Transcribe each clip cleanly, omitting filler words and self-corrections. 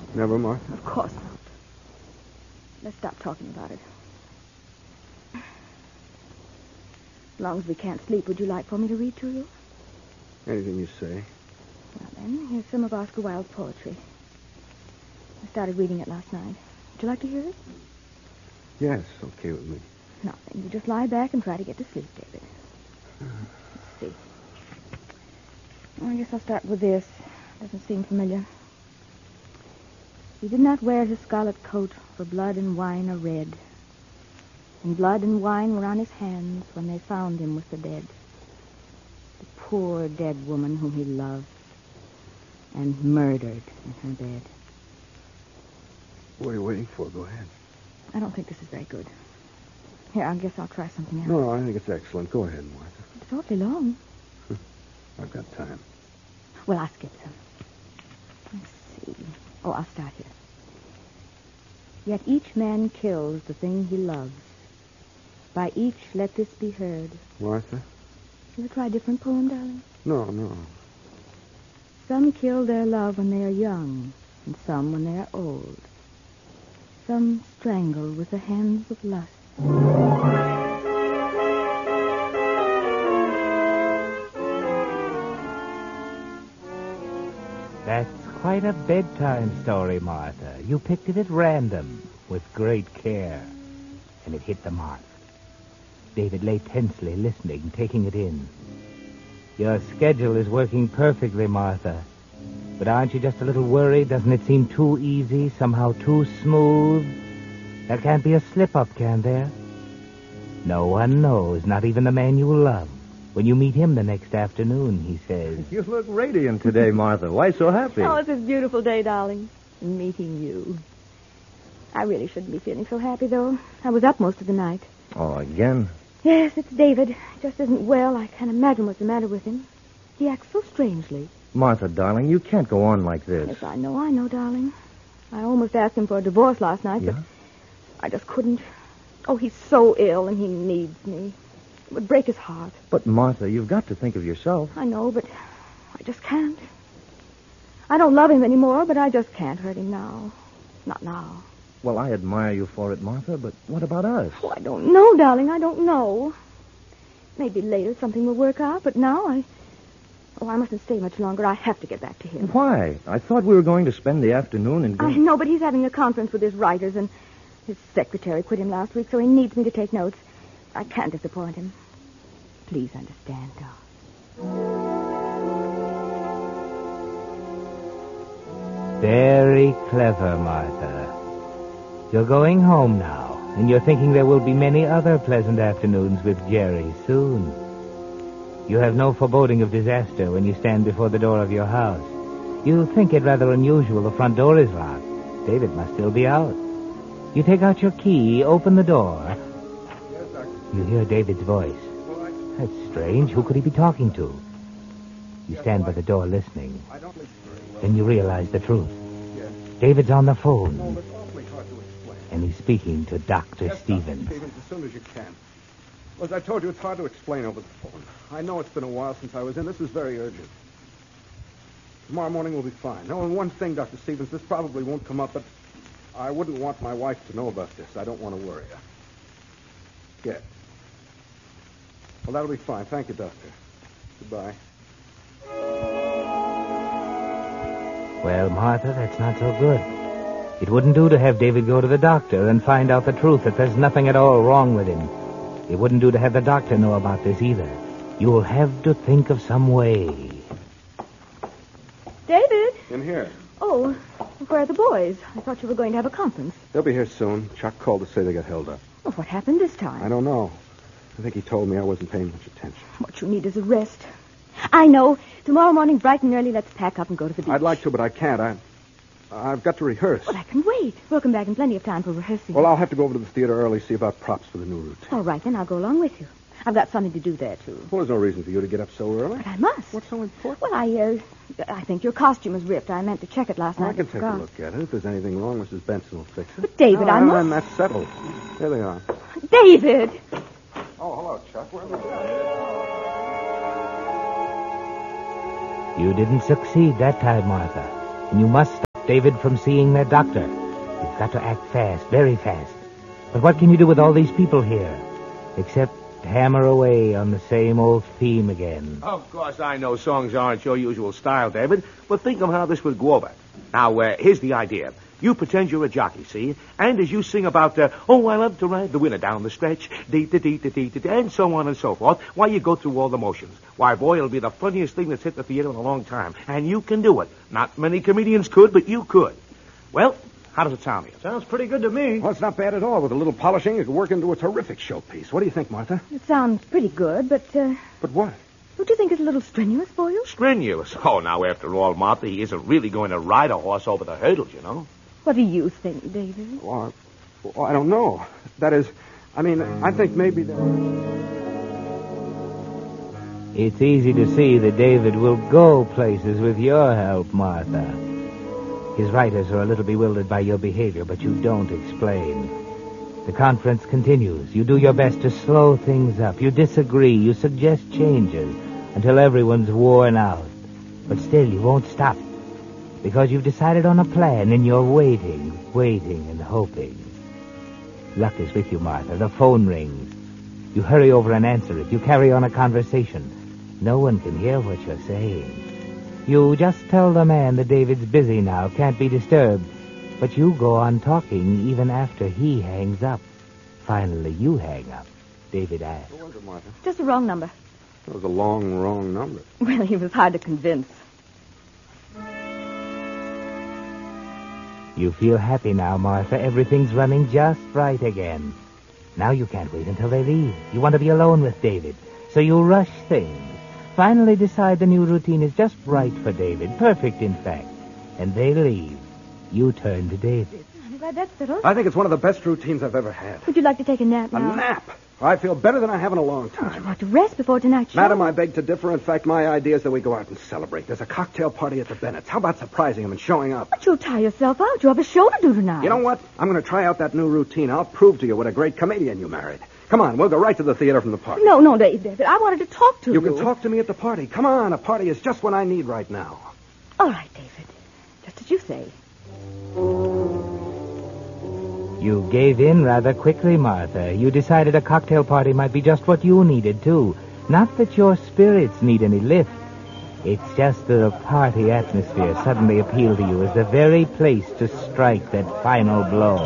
Never, Martha? Of course not. Let's stop talking about it. As long as we can't sleep, would you like for me to read to you? Anything you say. Well, then, here's some of Oscar Wilde's poetry. I started reading it last night. Would you like to hear it? Yes, okay with me. Nothing. You just lie back and try to get to sleep, David. Let's see. Well, I guess I'll start with this. Doesn't seem familiar. He did not wear his scarlet coat, for blood and wine are red. And blood and wine were on his hands when they found him with the dead. The poor dead woman whom he loved and murdered in her bed. What are you waiting for? Go ahead. I don't think this is very good. Here, I guess I'll try something else. No, I think it's excellent. Go ahead, Martha. It's awfully long. I've got time. Well, I'll skip some. Let's see. Oh, I'll start here. Yet each man kills the thing he loves. By each let this be heard. Martha? Shall I try a different poem, darling? No. Some kill their love when they are young, and some when they are old. Some strangle with the hands of lust. That's quite a bedtime story, Martha. You picked it at random, with great care. And it hit the mark. David lay tensely listening, taking it in. Your schedule is working perfectly, Martha. But aren't you just a little worried? Doesn't it seem too easy, somehow too smooth? There can't be a slip-up, can there? No one knows, not even the man you love. When you meet him the next afternoon, he says... You look radiant today, Martha. Why so happy? Oh, it's a beautiful day, darling. Meeting you. I really shouldn't be feeling so happy, though. I was up most of the night. Oh, again? Yes, it's David. He just isn't well. I can't imagine what's the matter with him. He acts so strangely. Martha, darling, you can't go on like this. Yes, I know, darling. I almost asked him for a divorce last night, Yeah? but I just couldn't. Oh, he's so ill, and he needs me. It would break his heart. But, Martha, you've got to think of yourself. I know, but I just can't. I don't love him anymore, but I just can't hurt him now. Not now. Well, I admire you for it, Martha, but what about us? Oh, I don't know, darling. I don't know. Maybe later something will work out, but now I mustn't stay much longer. I have to get back to him. Why? I thought we were going to spend the afternoon in... I know, but he's having a conference with his writers, and his secretary quit him last week, so he needs me to take notes. I can't disappoint him. Please understand, darling. Very clever, Martha. You're going home now, and you're thinking there will be many other pleasant afternoons with Jerry soon. You have no foreboding of disaster when you stand before the door of your house. You think it rather unusual the front door is locked. David must still be out. You take out your key, open the door. Yes, Doctor. You hear David's voice. Well, That's strange. Who could he be talking to? You stand by the door listening. I don't listen very well. Then you realize the truth. Yes. David's on the No, phone, but awfully hard to explain. and he's speaking to Dr. Yes, Stevens. Dr. Stevens, as soon as you can. Well, as I told you, it's hard to explain over the phone. I know it's been a while since I was in. This is very urgent. Tomorrow morning will be fine. No, and one thing, Dr. Stevens, this probably won't come up, but I wouldn't want my wife to know about this. I don't want to worry her. Yes. Well, that'll be fine. Thank you, Doctor. Goodbye. Well, Martha, that's not so good. It wouldn't do to have David go to the doctor and find out the truth, that there's nothing at all wrong with him. It wouldn't do to have the doctor know about this either. You'll have to think of some way. David? In here. Oh, where are the boys? I thought you were going to have a conference. They'll be here soon. Chuck called to say they got held up. Well, what happened this time? I don't know. I think he told me I wasn't paying much attention. What you need is a rest. I know. Tomorrow morning, bright and early, let's pack up and go to the beach. I'd like to, but I can't. I've got to rehearse. Well, I can wait. We'll come back in plenty of time for rehearsing. Well, I'll have to go over to the theater early, see about props for the new routine. All right, then I'll go along with you. I've got something to do there, too. Well, there's no reason for you to get up so early. But I must. What's so important? Well, I think your costume is ripped. I meant to check it last night. I can but take a forgot. look at it. If there's anything wrong, Mrs. Benson will fix it. But, David, I must... And that's settled. There they are. David! Oh, hello, Chuck. Where are we? You didn't succeed that time, Martha. And you must stop. David from seeing their doctor. You've got to act fast, very fast. But what can you do with all these people here? Except hammer away on the same old theme again. Of course, I know songs aren't your usual style, David, but think of how this would go over. Now, here's the idea. You pretend you're a jockey, see? And as you sing about, oh, I love to ride the winner down the stretch, dee-dee-dee-dee-dee-dee, and so on and so forth, why you go through all the motions. Why, boy, it'll be the funniest thing that's hit the theater in a long time. And you can do it. Not many comedians could, but you could. Well, how does it sound to you? Sounds pretty good to me. Well, it's not bad at all. With a little polishing, it could work into a terrific showpiece. What do you think, Martha? It sounds pretty good, but, But what? don't you think it's a little strenuous for you? Strenuous. Oh, now, after all, Martha, he isn't really going to ride a horse over the hurdles, you know. What do you think, David? Well, I don't know. That is, I think maybe that... It's easy to see that David will go places with your help, Martha. His writers are a little bewildered by your behavior, but you don't explain. The conference continues. You do your best to slow things up. You disagree. You suggest changes until everyone's worn out. But still, you won't stop. Because you've decided on a plan, and you're waiting and hoping. Luck is with you, Martha. The phone rings. You hurry over and answer it. You carry on a conversation. No one can hear what you're saying. You just tell the man that David's busy now, can't be disturbed. But you go on talking even after he hangs up. Finally, you hang up. David asks. What was it, Martha? Just the wrong number. That was a long, wrong number. Well, he was hard to convince. You feel happy now, Martha. Everything's running just right again. Now you can't wait until they leave. You want to be alone with David. So you rush things. Finally decide the new routine is just right for David. Perfect, in fact. And they leave. You turn to David. I'm glad that's settled. I think it's one of the best routines I've ever had. Would you like to take a nap A now? nap? I feel better than I have in a long You time. want to rest before tonight's show? Madam, I beg to differ. In fact, my idea is that we go out and celebrate. There's a cocktail party at the Bennett's. How about surprising him and showing up? But you'll tire yourself out. You have a show to do tonight. You know what? I'm going to try out that new routine. I'll prove to you what a great comedian you married. Come on, we'll go right to the theater from the party. No, David. I wanted to talk to you. You can talk to me at the party. Come on, a party is just what I need right now. All right, David. Just as you say. You gave in rather quickly, Martha. You decided a cocktail party might be just what you needed, too. Not that your spirits need any lift. It's just that a party atmosphere suddenly appealed to you as the very place to strike that final blow.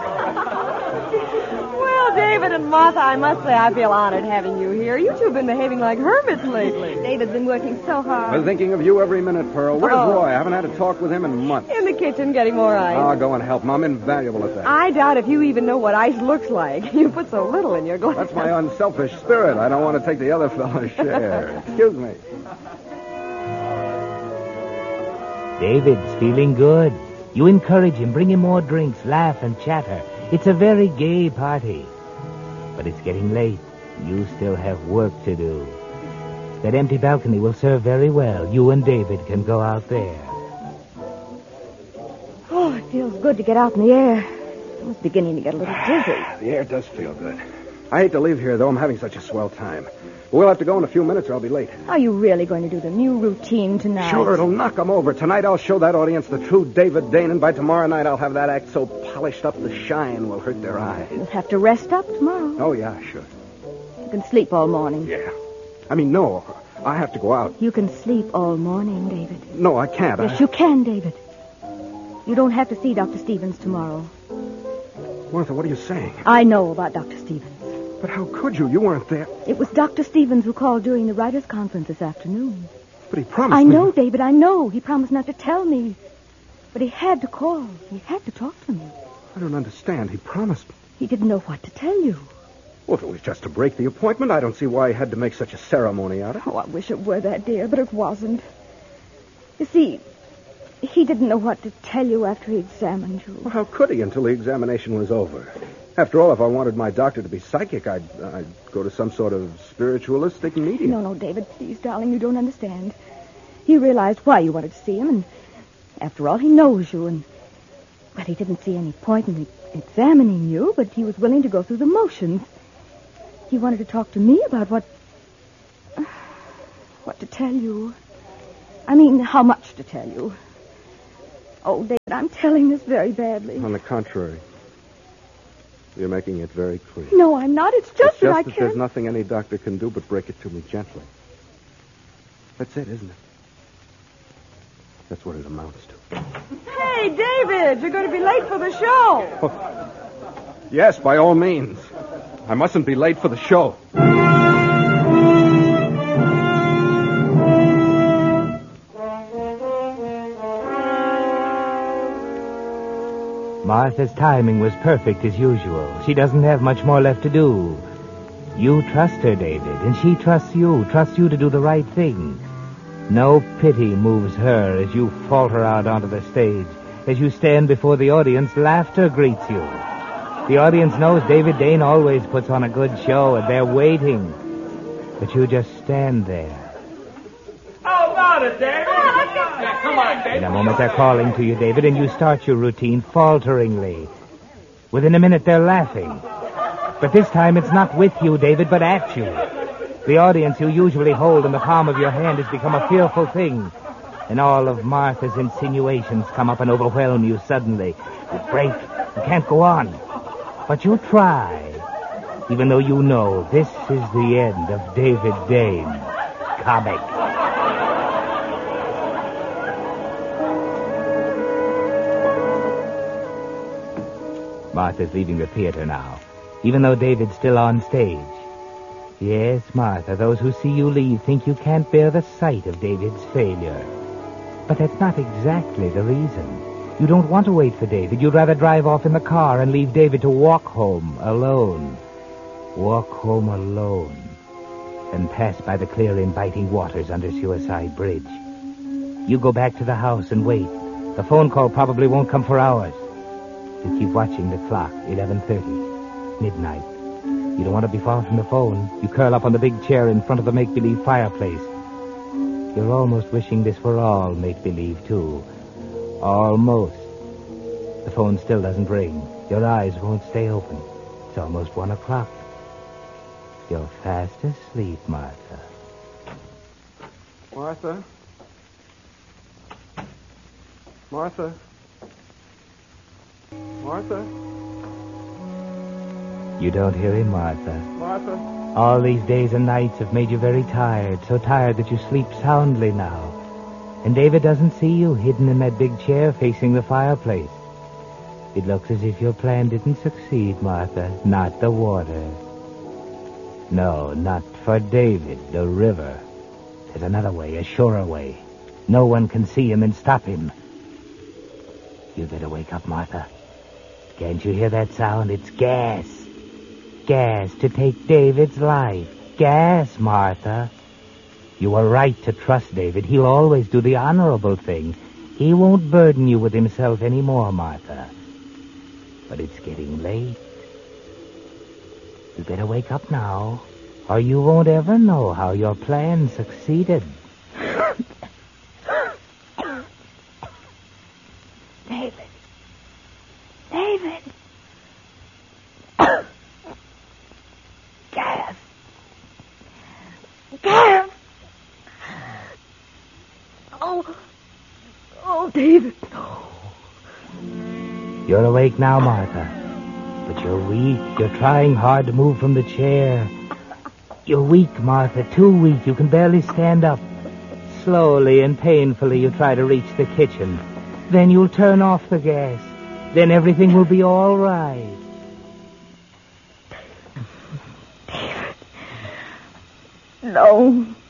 Well, David and Martha, I must say I feel honored having you here. You two have been behaving like hermits lately. David's been working so hard. I'm thinking of you every minute, Pearl. Where's Oh. Roy? I haven't had a talk with him in months. In the kitchen getting more ice. I'll go and help him. I'm invaluable at that. I doubt if you even know what ice looks like. You put so little in your glass. That's my unselfish spirit. I don't want to take the other fellow's share. Excuse me. David's feeling good. You encourage him, bring him more drinks, laugh and chatter. It's a very gay party. But it's getting late. You still have work to do. That empty balcony will serve very well. You and David can go out there. Oh, it feels good to get out in the air. I was beginning to get a little dizzy. The air does feel good. I hate to leave here, though. I'm having such a swell time. We'll have to go in a few minutes or I'll be late. Are you really going to do the new routine tonight? Sure, it'll knock 'em over. Tonight I'll show that audience the true David Dane, and by tomorrow night I'll have that act so polished up the shine will hurt their eyes. You'll have to rest up tomorrow. Oh, yeah, sure. You can sleep all morning. Yeah. No. I have to go out. You can sleep all morning, David. No, I can't. Yes, you can, David. You don't have to see Dr. Stevens tomorrow. Martha, what are you saying? I know about Dr. Stevens. But how could you? You weren't there. It was Dr. Stevens who called during the writers' conference this afternoon. But he promised I me... know, David, I know. He promised not to tell me. But he had to call. He had to talk to me. I don't understand. He promised me. He didn't know what to tell you. Well, if it was just to break the appointment, I don't see why he had to make such a ceremony out of it. Oh, I wish it were that, dear, but it wasn't. You see, he didn't know what to tell you after he examined you. Well, how could he until the examination was over? After all, if I wanted my doctor to be psychic, I'd go to some sort of spiritualistic medium. No, David, please, darling, you don't understand. He realized why you wanted to see him, and after all, he knows you, and... Well, he didn't see any point in examining you, but he was willing to go through the motions. He wanted to talk to me about what to tell you. I mean, how much to tell you. Oh, David, I'm telling this very badly. On the contrary, you're making it very clear. No, I'm not. It's just that I There's can't. nothing any doctor can do but break it to me gently. That's it, isn't it? That's what it amounts to. Hey, David, you're going to be late for the show. Yes, by all means. I mustn't be late for the show. Martha's timing was perfect as usual. She doesn't have much more left to do. You trust her, David, and she trusts you to do the right thing. No pity moves her as you falter out onto the stage. As you stand before the audience, laughter greets you. The audience knows David Dane always puts on a good show, and they're waiting. But you just stand there. How about it, David? Come on, David. In a moment, they're calling to you, David, and you start your routine falteringly. Within a minute, they're laughing. But this time, it's not with you, David, but at you. The audience you usually hold in the palm of your hand has become a fearful thing. And all of Martha's insinuations come up and overwhelm you suddenly. You break. You can't go on. But you try, even though you know this is the end of David Dane, comic. Martha's leaving the theater now, even though David's still on stage. Yes, Martha, those who see you leave think you can't bear the sight of David's failure. But that's not exactly the reason. You don't want to wait for David. You'd rather drive off in the car and leave David to walk home alone. Walk home alone. And pass by the clear, inviting waters under Suicide Bridge. You go back to the house and wait. The phone call probably won't come for hours. You keep watching the clock, 11:30, midnight. You don't want to be far from the phone. You curl up on the big chair in front of the make-believe fireplace. You're almost wishing this were all make-believe, too. Almost. The phone still doesn't ring. Your eyes won't stay open. It's almost 1 o'clock. You're fast asleep, Martha. Martha? Martha? Martha? You don't hear him, Martha. Martha? All these days and nights have made you very tired, so tired that you sleep soundly now. And David doesn't see you hidden in that big chair facing the fireplace. It looks as if your plan didn't succeed, Martha. Not the water. No, not for David, the river. There's another way, a surer way. No one can see him and stop him. You'd better wake up, Martha. Can't you hear that sound? It's gas. Gas to take David's life. Gas, Martha. You were right to trust David. He'll always do the honorable thing. He won't burden you with himself anymore, Martha. But it's getting late. You better wake up now, or you won't ever know how your plan succeeded. David. David. Gas. Gas. Oh, David. You're awake now, Martha. But you're weak. You're trying hard to move from the chair. You're weak, Martha. Too weak. You can barely stand up. Slowly and painfully you try to reach the kitchen. Then you'll turn off the gas. Then everything will be all right. No.